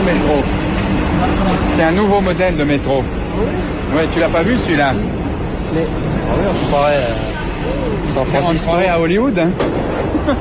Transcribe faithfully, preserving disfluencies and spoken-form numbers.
métro. C'est un nouveau modèle de métro. Ouais, tu l'as pas vu celui-là? Mais ah oui, on se croirait euh, San On se Francisco. croirait à Hollywood, hein.